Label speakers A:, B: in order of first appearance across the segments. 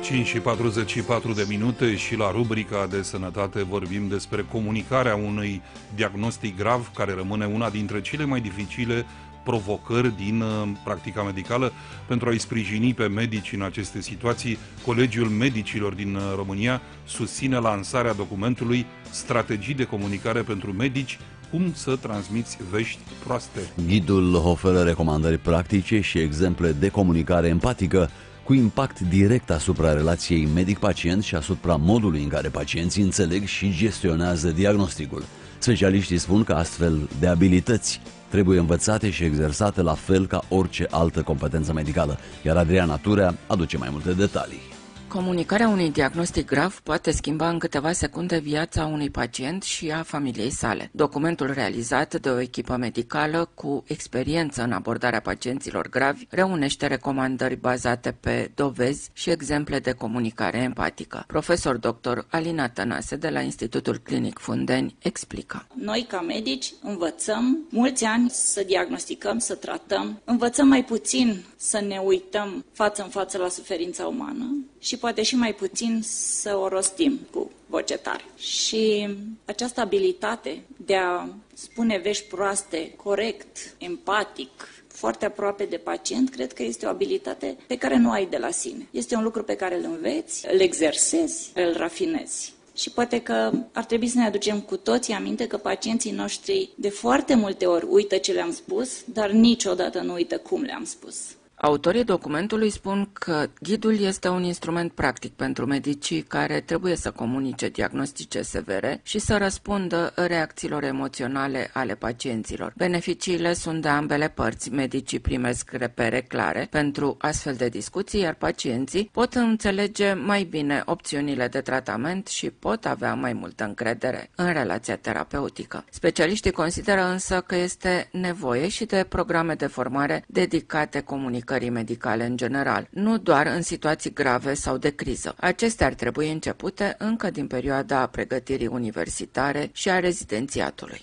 A: 5:44 și la rubrica de sănătate vorbim despre comunicarea unui diagnostic grav, care rămâne una dintre cele mai dificile provocări din practica medicală. Pentru a-i sprijini pe medici în aceste situații, Colegiul Medicilor din România susține lansarea documentului Strategii de comunicare pentru medici, cum să transmiți vești proaste.
B: Ghidul oferă recomandări practice și exemple de comunicare empatică cu impact direct asupra relației medic-pacient și asupra modului în care pacienții înțeleg și gestionează diagnosticul. Specialiștii spun că astfel de abilități trebuie învățate și exersate la fel ca orice altă competență medicală, iar Adriana Turea aduce mai multe detalii.
C: Comunicarea unui diagnostic grav poate schimba în câteva secunde viața unui pacient și a familiei sale. Documentul realizat de o echipă medicală cu experiență în abordarea pacienților gravi reunește recomandări bazate pe dovezi și exemple de comunicare empatică. Profesor dr. Alina Tănase de la Institutul Clinic Fundeni explică.
D: Noi ca medici învățăm mulți ani să diagnosticăm, să tratăm, învățăm mai puțin să ne uităm față în față la suferința umană și poate și mai puțin să o rostim cu voce tare. Și această abilitate de a spune vești proaste, corect, empatic, foarte aproape de pacient, cred că este o abilitate pe care nu ai de la sine. Este un lucru pe care îl înveți, îl exersezi, îl rafinezi. Și poate că ar trebui să ne aducem cu toții aminte că pacienții noștri de foarte multe ori uită ce le-am spus, dar niciodată nu uită cum le-am spus.
C: Autorii documentului spun că ghidul este un instrument practic pentru medicii care trebuie să comunice diagnostice severe și să răspundă reacțiilor emoționale ale pacienților. Beneficiile sunt de ambele părți. Medicii primesc repere clare pentru astfel de discuții, iar pacienții pot înțelege mai bine opțiunile de tratament și pot avea mai multă încredere în relația terapeutică. Specialiștii consideră însă că este nevoie și de programe de formare dedicate comunicării medicale în general, nu doar în situații grave sau de criză. Acestea ar trebui începute încă din perioada pregătirii universitare și a rezidențiatului.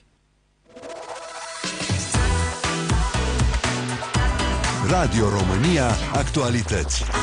E: Radio România Actualități.